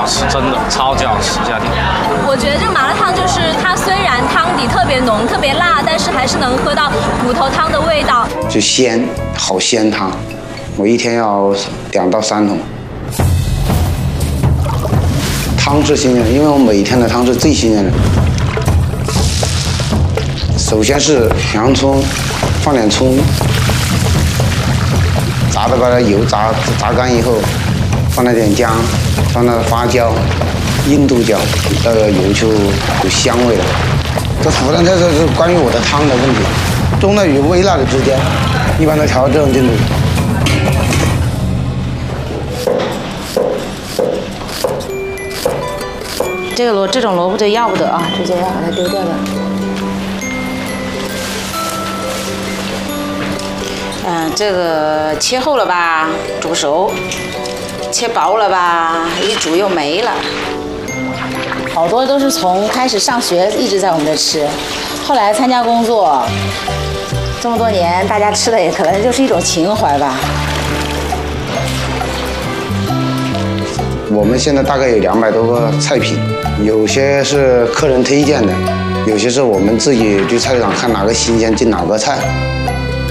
吃，真的超级好吃，夏天。 我觉得这麻辣烫就是它虽然汤底特别浓、特别辣，但是还是能喝到骨头汤的味道。 就鲜，好鲜汤，我一天要2到3桶。汤是新鲜的，因为我每天的汤是最新鲜的。首先是洋葱，放点葱，炸的把它油炸干以后，放了点姜，放了花椒、印度椒，那个油就有香味了。这湖南菜这是关于我的汤的问题，中辣与微辣的之间，一般都调到这种进度。 这种萝卜就要不得啊，直接要把它丢掉了。这个切厚了吧，煮不熟；切薄了吧，一煮又没了。好多都是从开始上学一直在我们这吃，后来参加工作，这么多年，大家吃的也可能就是一种情怀吧。 我们现在大概有200多个菜品，有些是客人推荐的，有些是我们自己去菜市场看哪个新鲜进哪个菜。